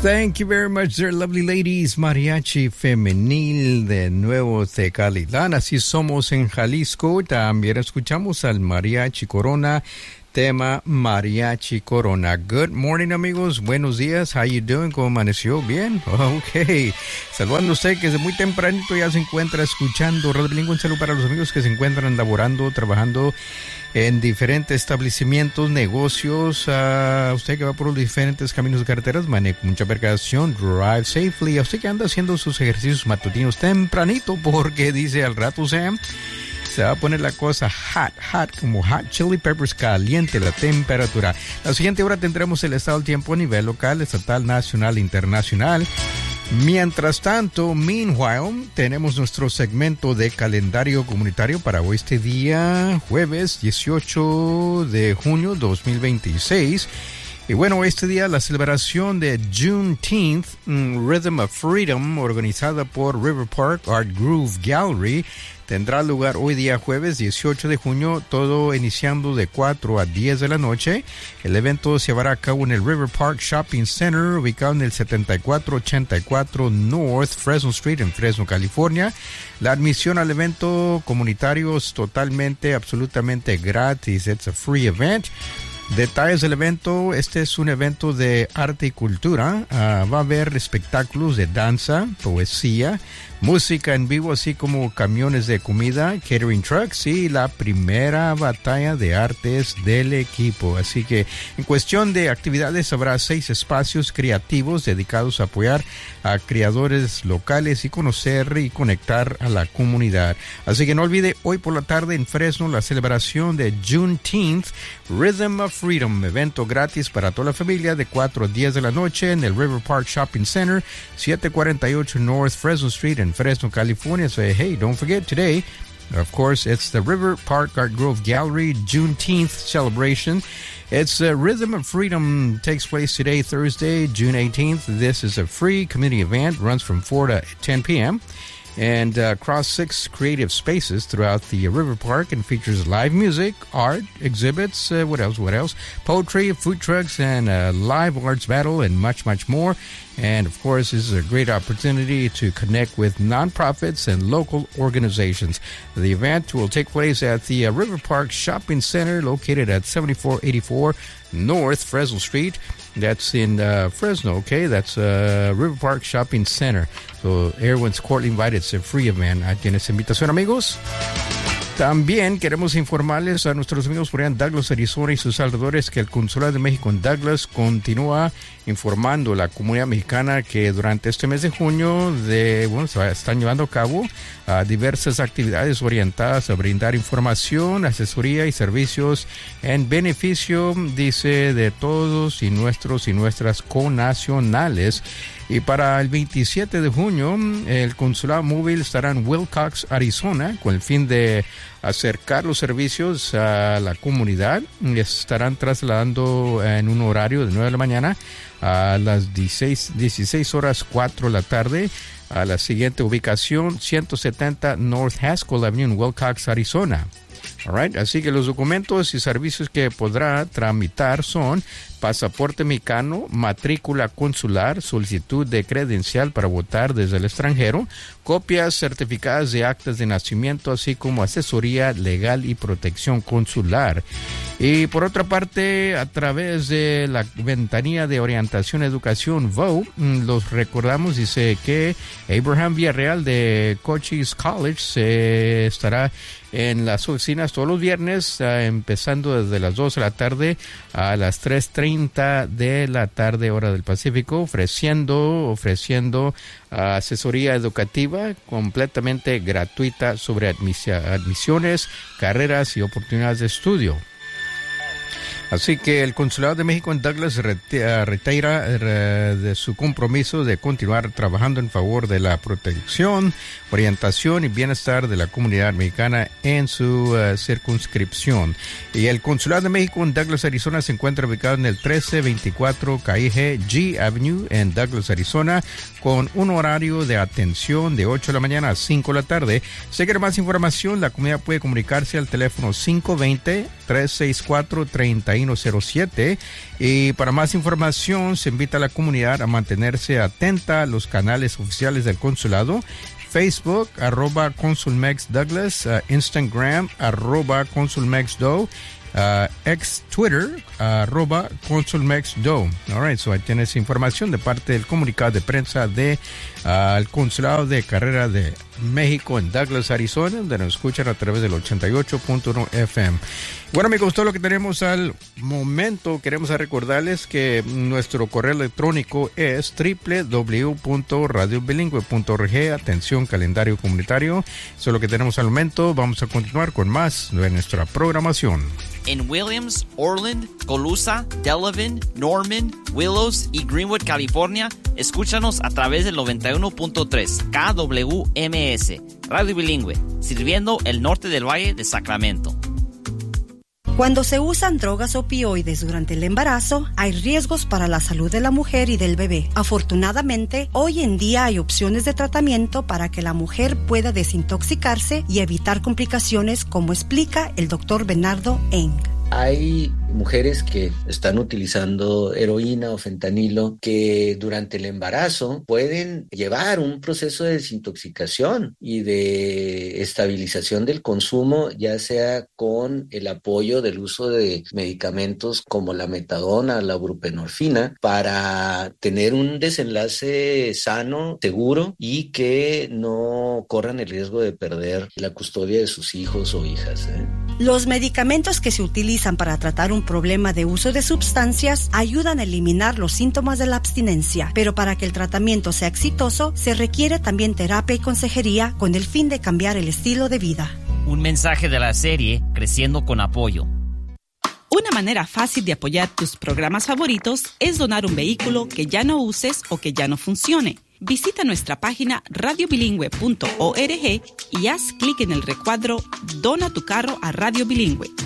Thank you very much, there, lovely ladies. Mariachi Femenil de nuevo Tecalitlán. Así somos en Jalisco. También escuchamos al Mariachi Corona, tema Mariachi Corona. Good morning, amigos. Buenos días. How you doing? ¿Cómo amaneció? ¿Bien? Ok. Saludando a usted que desde muy tempranito ya se encuentra escuchando Radio Bilingüe. Un saludo para los amigos que se encuentran laborando, trabajando en diferentes establecimientos, negocios. Usted que va por los diferentes caminos de carreteras, maneje con mucha precaución, drive safely. A usted que anda haciendo sus ejercicios matutinos tempranito, porque dice al rato se va a poner la cosa hot, como hot chili peppers, caliente la temperatura. La siguiente hora tendremos el estado del tiempo a nivel local, estatal, nacional, internacional. Mientras tanto, meanwhile, tenemos nuestro segmento de calendario comunitario para hoy, este día, jueves 18 de junio 2026. Y bueno, este día la celebración de Juneteenth, Rhythm of Freedom, organizada por River Park Art Groove Gallery, tendrá lugar hoy día jueves 18 de junio, todo iniciando de 4 a 10 de la noche. El evento se llevará a cabo en el River Park Shopping Center, ubicado en el 7484 North Fresno Street, en Fresno, California. La admisión al evento comunitario es totalmente, absolutamente gratis. It's a free event. Detalles del evento: este es un evento de arte y cultura. Va a haber espectáculos de danza, poesía, música en vivo, así como camiones de comida, catering trucks y la primera batalla de artes del equipo. Así que en cuestión de actividades habrá 6 espacios creativos dedicados a apoyar a creadores locales y conocer y conectar a la comunidad. Así que no olvide, hoy por la tarde en Fresno, la celebración de Juneteenth, Rhythm of Freedom, evento gratis para toda la familia de 4 a 10 de la noche en el River Park Shopping Center, 748 North Fresno Street en Fresno, California. So, hey, don't forget today, of course, it's the River Park Art Grove Gallery Juneteenth celebration. It's Rhythm of Freedom takes place today, Thursday, June 18th. This is a free community event, runs from 4 to 10 p.m. and across 6 creative spaces throughout the River Park, and features live music, art, exhibits, what else? Poetry, food trucks, and live arts battle, and much, much more. And, of course, this is a great opportunity to connect with nonprofits and local organizations. The event will take place at the River Park Shopping Center, located at 7484 North Fresno Street. That's in Fresno, okay? That's River Park Shopping Center. So everyone's cordially invited. It's a free event. ¿Tienes invitación, amigos? También queremos informarles a nuestros amigos por allá en Douglas, Arizona y sus alrededores que el Consulado de México en Douglas continúa informando a la comunidad mexicana que durante este mes de junio se están llevando a cabo diversas actividades orientadas a brindar información, asesoría y servicios en beneficio, dice, de todos y nuestras connacionales. Y para el 27 de junio, el Consulado Móvil estará en Wilcox, Arizona, con el fin de acercar los servicios a la comunidad. Estarán trasladando en un horario de 9 de la mañana a las 16 horas 4 de la tarde a la siguiente ubicación, 170 North Haskell Avenue en Wilcox, Arizona. All right. Así que los documentos y servicios que podrá tramitar son pasaporte mexicano, matrícula consular, solicitud de credencial para votar desde el extranjero, copias certificadas de actas de nacimiento, así como asesoría legal y protección consular. Y por otra parte, a través de la ventanilla de orientación y educación VO, los recordamos, dice que Abraham Villarreal de Cochise College estará en las oficinas todos los viernes, empezando desde las 2 de la tarde a las 3:30 de la tarde, hora del Pacífico, ofreciendo asesoría educativa completamente gratuita sobre admisiones, carreras y oportunidades de estudio. Así que el Consulado de México en Douglas reitera de su compromiso de continuar trabajando en favor de la protección, orientación y bienestar de la comunidad mexicana en su circunscripción. Y el Consulado de México en Douglas, Arizona, se encuentra ubicado en el 1324 Calle G Avenue en Douglas, Arizona, con un horario de atención de 8 de la mañana a 5 de la tarde. Si quiere más información, la comunidad puede comunicarse al teléfono 520-364-31 3107. Y para más información se invita a la comunidad a mantenerse atenta a los canales oficiales del consulado. Facebook, @ConsulMexDouglas, Instagram, @ConsulMexDo, Twitter, @ConsulMexDo. All right, so ahí tienes información de parte del comunicado de prensa de al Consulado de Carrera de México en Douglas, Arizona, donde nos escuchan a través del 88.1 FM. Bueno, amigos, todo lo que tenemos al momento, queremos recordarles que nuestro correo electrónico es www.radiobilingüe.org. Atención, calendario comunitario. Eso es lo que tenemos al momento. Vamos a continuar con más de nuestra programación. En Williams, Orland, Colusa, Delavan, Norman, Willows y Greenwood, California, escúchanos a través del 91.3 KWMS, Radio Bilingüe, sirviendo el norte del Valle de Sacramento. Cuando se usan drogas opioides durante el embarazo, hay riesgos para la salud de la mujer y del bebé. Afortunadamente, hoy en día hay opciones de tratamiento para que la mujer pueda desintoxicarse y evitar complicaciones, como explica el Dr. Bernardo Eng. Hay mujeres que están utilizando heroína o fentanilo que durante el embarazo pueden llevar un proceso de desintoxicación y de estabilización del consumo, ya sea con el apoyo del uso de medicamentos como la metadona, la buprenorfina, para tener un desenlace sano, seguro y que no corran el riesgo de perder la custodia de sus hijos o hijas. Los medicamentos que se utilizan para tratar un problema de uso de sustancias ayudan a eliminar los síntomas de la abstinencia, pero para que el tratamiento sea exitoso, se requiere también terapia y consejería con el fin de cambiar el estilo de vida. Un mensaje de la serie Creciendo con Apoyo. Una manera fácil de apoyar tus programas favoritos es donar un vehículo que ya no uses o que ya no funcione. Visita nuestra página radiobilingüe.org y haz clic en el recuadro Dona tu carro a Radio Bilingüe.